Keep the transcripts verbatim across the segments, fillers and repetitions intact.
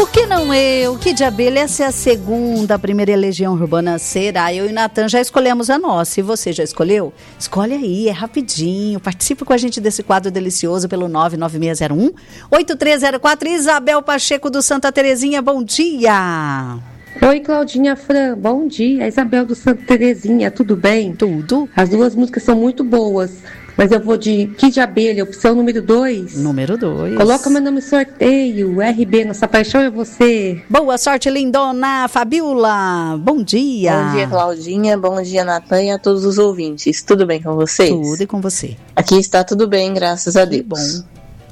Por que não eu? Que de abelha? Essa é a segunda, a primeira Legião Urbana será. Eu e o Natan já escolhemos a nossa. E você já escolheu? Escolhe aí, é rapidinho. Participe com a gente desse quadro delicioso pelo nove nove seis zero um oito três zero quatro. Isabel Pacheco do Santa Terezinha, bom dia. Oi, Claudinha Fran, bom dia. Isabel do Santa Terezinha, tudo bem? Tudo. As duas músicas são muito boas, mas eu vou de Que de Abelha, opção número dois. Número dois. Coloca meu nome no sorteio, R B, Nossa Paixão é Você. Boa sorte, lindona. Fabiola, bom dia. Bom dia, Claudinha, bom dia, Natan, e a todos os ouvintes. Tudo bem com vocês? Tudo e com você. Aqui está tudo bem, graças a Deus. Que bom.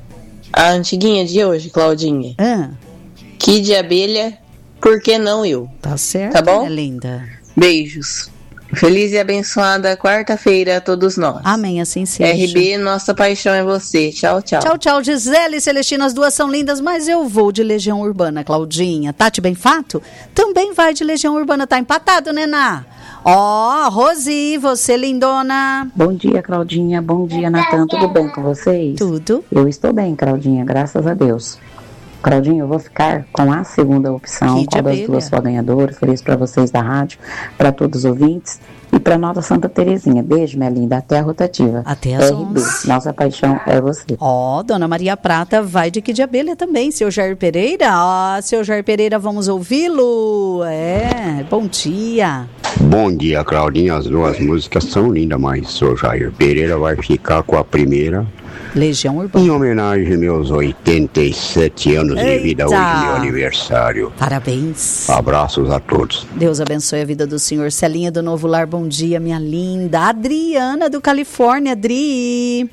A antiguinha de hoje, Claudinha. Ah. Que de abelha, por que não eu? Tá certo, tá bom? Minha linda. Beijos. Feliz e abençoada quarta-feira a todos nós. Amém, assim seja. R B, Nossa Paixão é Você. Tchau, tchau. Tchau, tchau, Gisele e Celestina, as duas são lindas, mas eu vou de Legião Urbana, Claudinha. Tati Benfato também vai de Legião Urbana, tá empatado, né, Ná? Ó, oh, Rosi, você lindona. Bom dia, Claudinha, bom dia, Natan, tudo bem com vocês? Tudo. Eu estou bem, Claudinha, graças a Deus. Claudinha, eu vou ficar com a segunda opção, qual das duas for ganhadora. Feliz para vocês da rádio, para todos os ouvintes e para Nova Santa Terezinha. Beijo, minha linda, até a rotativa. Até as R B, onze. Nossa Paixão é Você. Ó, oh, Dona Maria Prata vai de Que de Abelha também, seu Jair Pereira. Ó, oh, seu Jair Pereira, vamos ouvi-lo. É, bom dia. Bom dia, Claudinha, as duas músicas são lindas, mas o seu Jair Pereira vai ficar com a primeira. Legião Urbana. Em homenagem aos meus oitenta e sete anos Eita. de vida, hoje meu aniversário. Parabéns. Abraços a todos. Deus abençoe a vida do senhor. Celinha do Novo Lar, bom dia, minha linda. Adriana do Califórnia, Adri.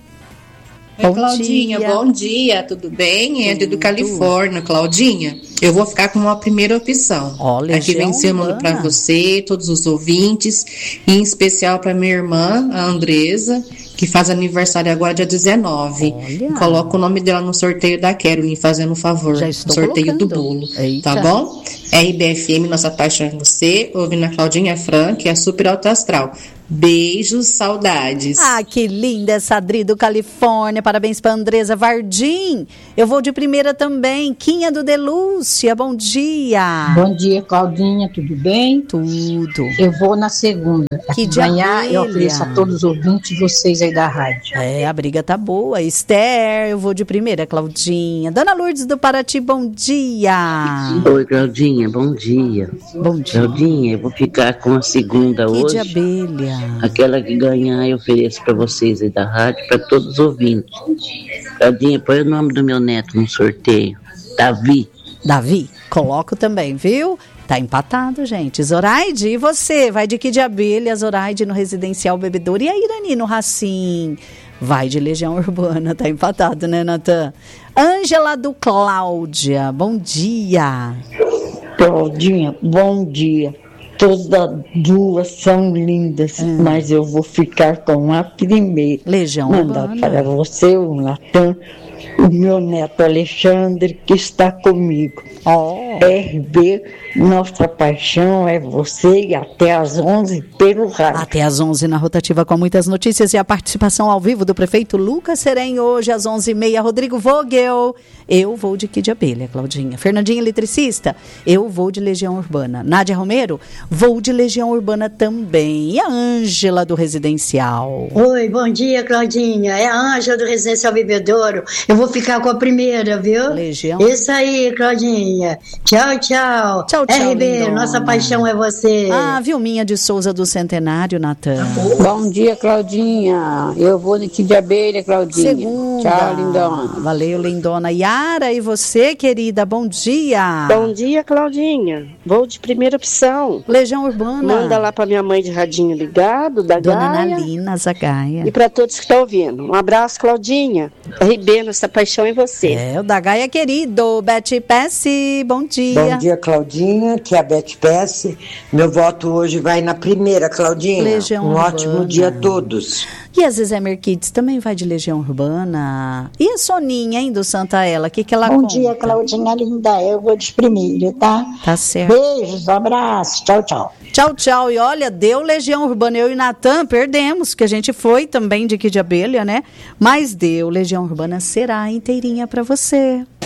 Oi, Claudinha, dia. Bom dia, tudo bem? É do Califórnia, Claudinha. Eu vou ficar com uma primeira opção. Ó, Aqui vem semana para você, todos os ouvintes, e em especial para minha irmã, a Andresa, que faz aniversário agora dia dezenove. Olha. Coloca o nome dela no sorteio da Caroline, fazendo um favor. Já estou sorteio colocando. do bolo. Eita. Tá bom? R B F M, Nossa Paixão é Você, ouvindo a Claudinha Fran, que é super alto astral. Beijos, saudades. Ah, que linda essa Adri do Califórnia. Parabéns para Andresa Vardim. Eu vou de primeira também. Quinha do Delúcia, bom dia. Bom dia, Claudinha, tudo bem? Tudo. Eu vou na segunda. Que de Amanhã abelha. eu ofereço a todos os ouvintes vocês aí da rádio. É, a briga tá boa. Esther, eu vou de primeira, Claudinha. Dona Lourdes do Paraty, bom dia. Oi, Claudinha, bom dia. Bom dia. Claudinha, eu vou ficar com a segunda que hoje. De abelha. Aquela que ganhar eu ofereço para vocês aí da rádio, para todos os ouvintes. Claudinha, põe o nome do meu neto no sorteio. Davi. Davi, coloco também, viu? Tá empatado, gente. Zoraide, e você? Vai de Que de Abelha, Zoraide no Residencial Bebedouro. E a Irani no Racim? Vai de Legião Urbana, tá empatado, né, Natan? Ângela do Cláudia, bom dia. Claudinha, bom dia. Todas duas são lindas, hum. mas eu vou ficar com a primeira. Legião Mandar Urbana. para você, o Natan, o meu neto Alexandre, que está comigo. Oh. R B, Nossa Paixão é Você, e até às onze pelo rádio. Até às onze na rotativa com muitas notícias e a participação ao vivo do prefeito Lucas Serem hoje às onze e meia. Rodrigo Vogel, eu vou de Que de Abelha, Claudinha. Fernandinha Eletricista, eu vou de Legião Urbana. Nádia Romero, vou de Legião Urbana também. E a Ângela do Residencial? Oi, bom dia, Claudinha. É a Ângela do Residencial Bebedouro. Eu vou ficar com a primeira, viu? Legião. Isso aí, Claudinha. Tchau, tchau. Tchau, tchau, R B, lindona. Nossa Paixão é Você. Ah, Vilminha de Souza do Centenário, Natan. Bom dia, Claudinha. Eu vou de Que de Abelha, Claudinha. Segunda. Tchau, lindona. Valeu, lindona. Yara, e você, querida? Bom dia. Bom dia, Claudinha. Vou de primeira opção. Legião Urbana. Manda lá pra minha mãe de radinho ligado, da Dona Gaia. Nalina Zagaia. E pra todos que estão ouvindo. Um abraço, Claudinha. R B, Nossa Paixão em Você. É, o da Gaia querido. Betty Pesce, bom dia. Bom dia, Claudinha, que é a Betty Pesce. Meu voto hoje vai na primeira, Claudinha. Legião um Urbana. ótimo dia a todos. E a Zezé Merquides também vai de Legião Urbana. E a Soninha, hein, do Santa Ela, o que que ela Bom conta? dia, Claudinha linda, eu vou de primeira, tá? Tá certo. Beijos, abraços, tchau, tchau. Tchau, tchau. E olha, deu Legião Urbana. Eu e Natan perdemos, que a gente foi também de Que de Abelha, né? Mas deu Legião Urbana, será inteirinha pra você.